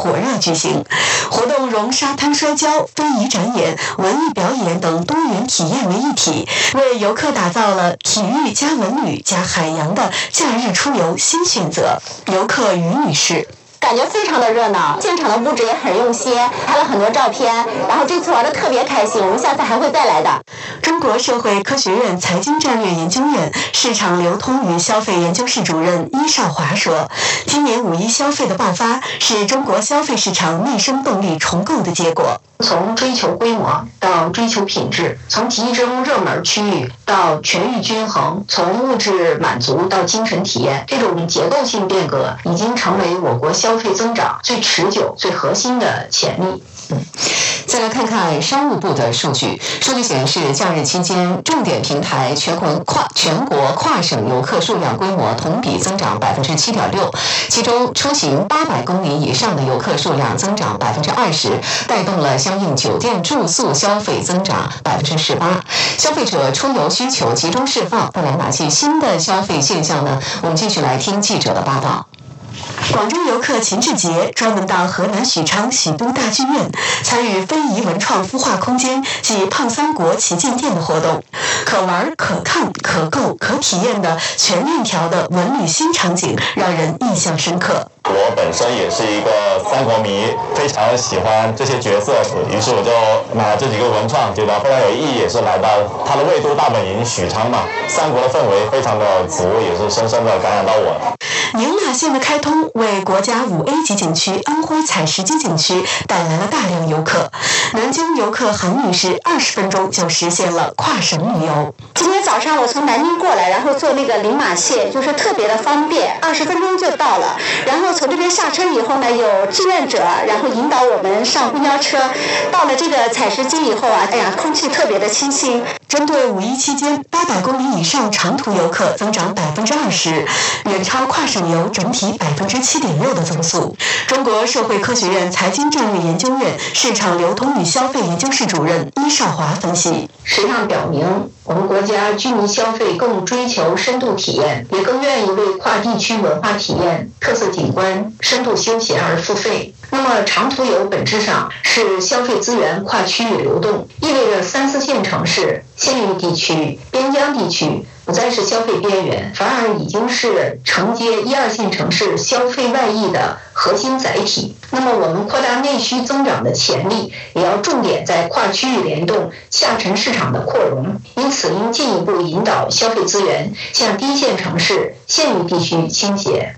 火热举行。活动融沙滩摔跤、非遗展演、文艺表演等多元体验为一体，为游客打造了体育加文旅加海洋的假日出游新选择。游客于女士。 感觉非常的热闹，现场的布置也很用心，拍了很多照片，然后这次玩的特别开心，我们下次还会再来的。 中国社会科学院财经战略研究院市场流通与消费研究室主任伊少华说，今年5·1消费的爆发是中国消费市场内生动力重构的结果。 从追求规模到追求品质，从集中热门区域到全域均衡，从物质满足到精神体验，这种结构性变革已经成为我国消费增长最持久、最核心的潜力。 再来看看商务部的数据。数据显示，假日期间，重点平台全国跨省游客数量规模同比增长7.6%，其中出行800公里以上的游客数量增长20%，带动了相应酒店住宿消费增长18%。消费者出游需求集中释放，带来哪些新的消费现象呢？我们继续来听记者的报道。 广州游客秦志杰专门到河南许昌喜都大剧院参与非遗文创孵化空间暨胖三国旗舰店的活动，可玩可看可购可体验的全链条的文旅新场景让人印象深刻。 我本身也是一个三国迷，非常喜欢这些角色，于是我就买了这几个文创，觉得非常有意义，也是来到它的魏都大本营许昌嘛，三国的氛围非常的足，也是深深的感染到我了。 宁蒯线的开通为国家5A 级景区安徽采石矶景区带来了大量游客。南京游客韩女士20分钟就实现了跨省旅游。 今天早上我从南京过来，然后坐那个宁蒯线，就是特别的方便，20分钟就到了。然后从这边下车以后呢，有志愿者，然后引导我们上公交车。到了这个采石矶以后啊，哎呀，空气特别的清新。 针对5·1期间800公里以上长途游客增长20%，远超跨省游整体7.6%的增速。中国社会科学院财经战略研究院市场流通与消费研究室主任伊少华分析， 实际上表明我们国家居民消费更追求深度体验，也更愿意为跨地区文化体验、特色景观、深度休闲而付费。那么长途游本质上是消费资源跨区域流动，意味着3、4线城市、县域地区、边疆地区不再是消费边缘，反而已经是承接1、2线城市消费外溢的核心载体。那么我们扩大内需增长的潜力，也要重点在跨区域联动下沉市场的扩容，因此应进一步引导消费资源向低线城市、县域地区倾斜。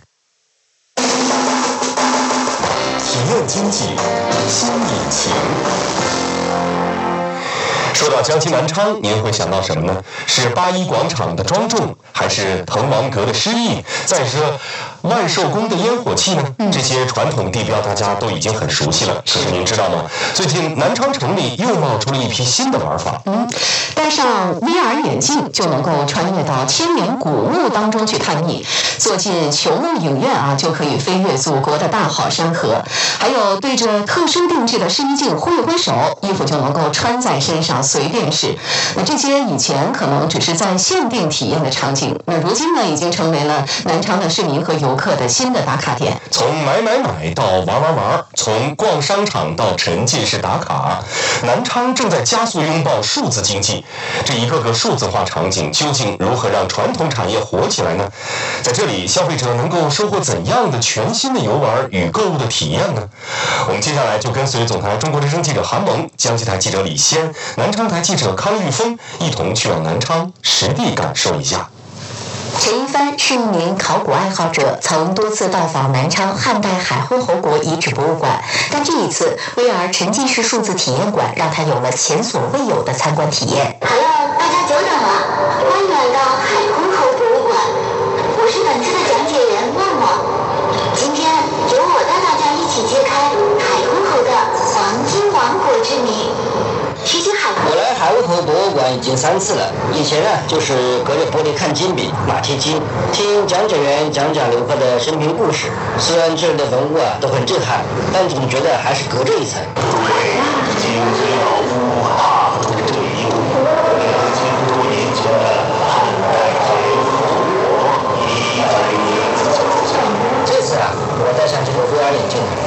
体验经济新引擎。说到江西南昌，您会想到什么呢？是8·1广场的庄重，还是滕王阁的诗意，再是万寿宫的烟火气呢？这些传统地标大家都已经很熟悉了。可是您知道吗？最近南昌城里又冒出了一批新的玩法。 戴上 VR 眼镜就能够穿越到千年古墓当中去探秘，坐进球梦影院啊，就可以飞越祖国的大好山河。还有对着特殊定制的试衣镜挥一挥手，衣服就能够穿在身上随便试。那这些以前可能只是在限定体验的场景，那如今呢，已经成为了南昌的市民和游客的新的打卡点。 从买到玩，从逛商场到沉浸式打卡，南昌正在加速拥抱数字经济。这一个个数字化场景究竟如何让传统产业活起来呢？在这里，消费者能够收获怎样的全新的游玩与购物的体验呢？我们接下来就跟随总台中国之声记者韩萌、江西台记者李先、南昌台记者康玉峰一同去往南昌实地感受一下。 陈一帆是一名考古爱好者，曾多次到访南昌汉代海昏侯国遗址博物馆，但这一次 VR 沉浸式数字体验馆让他有了前所未有的参观体验。 Hello， 大家久等了，欢迎来到海昏侯博物馆，我是本次的讲解员默默。今天由我带大家一起揭开海昏侯的黄金王国之谜。提起海昏， 我来海昏侯博物馆已经3次了。以前呢，就是隔着玻璃看金笔、马蹄金，听讲解员讲刘贺的生平故事。虽然这里的文物啊都很震撼，但总觉得还是隔着一层。 金之老屋踏入这一步，2000多年前的汉代海昏侯国已在你的脚下。 这次啊，我戴上这个 VR 眼镜，